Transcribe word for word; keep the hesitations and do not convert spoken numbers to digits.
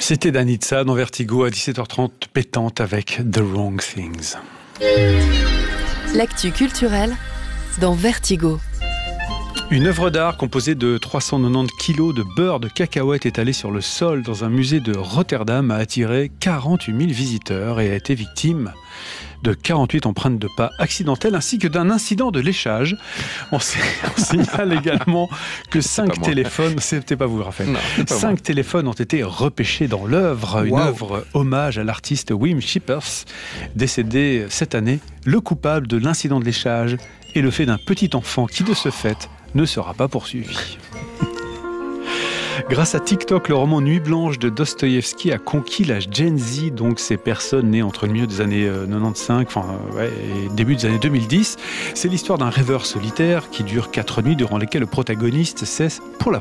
C'était Danitza dans Vertigo à dix-sept heures trente, pétante avec The Wrong Things. L'actu culturelle dans Vertigo. Une œuvre d'art composée de trois cent quatre-vingt-dix kilos de beurre de cacahuète étalé sur le sol dans un musée de Rotterdam a attiré quarante-huit mille visiteurs et a été victime de quarante-huit empreintes de pas accidentelles ainsi que d'un incident de léchage. On, s- on signale également que cinq téléphones, c'était pas vous Raphaël, Non, c'est pas cinq moi. téléphones ont été repêchés dans l'œuvre, une Wow. œuvre hommage à l'artiste Wim Schippers, décédé cette année. Le coupable de l'incident de léchage est le fait d'un petit enfant qui de ce fait ne sera pas poursuivi. Grâce à TikTok, le roman Nuit blanche de Dostoïevski a conquis la Gen Z, donc ces personnes nées entre le milieu des années euh, quatre-vingt-quinze enfin, euh, ouais, et début des années deux mille dix. C'est l'histoire d'un rêveur solitaire qui dure quatre nuits durant lesquelles le protagoniste cesse pour la